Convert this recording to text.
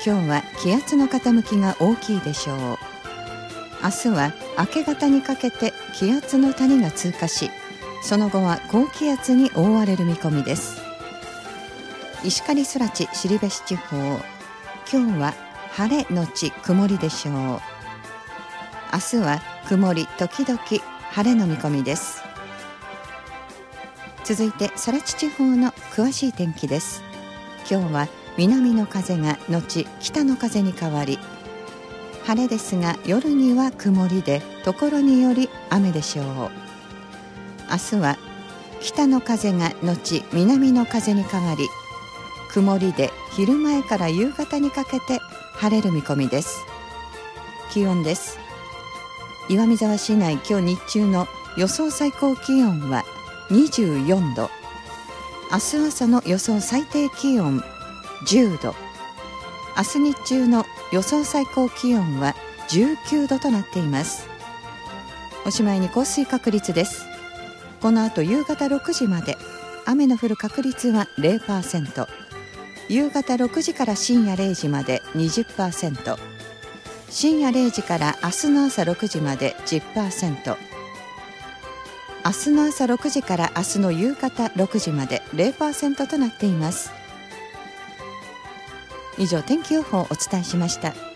今日は気圧の傾きが大きいでしょう。明日は明け方にかけて気圧の谷が通過し、その後は高気圧に覆われる見込みです。石狩空知後志地方、今日は晴れのち曇りでしょう。明日は曇り時々晴れの見込みです。続いて更地地方の詳しい天気です。今日は南の風が後北の風に変わり、晴れですが夜には曇りでところにより雨でしょう。明日は北の風が後南の風に変わり、曇りで昼前から夕方にかけて晴れる見込みです。気温です。岩見沢市内今日日中の予想最高気温は24度、明日朝の予想最低気温10度、明日日中の予想最高気温は19度となっています。おしまいに降水確率です。この後夕方6時まで雨の降る確率は 0%、 夕方6時から深夜0時まで 20%、 深夜0時から明日の朝6時まで 10%、 明日の朝6時から明日の夕方6時まで 0% となっています。以上、天気予報をお伝えしました。